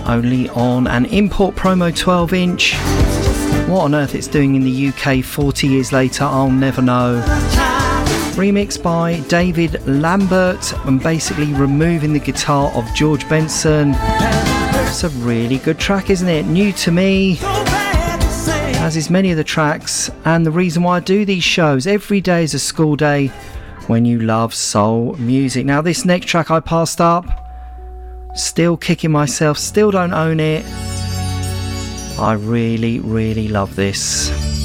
only on an import promo 12-inch. What on earth it's doing in the UK 40 years later, I'll never know. Remixed by David Lambert and basically removing the guitar of George Benson. It's a really good track, isn't it? New to me, as is many of the tracks, and the reason why I do these shows. Every day is a school day when you love soul music. Now this next track I passed up, still kicking myself, still don't own it. I really, really love this.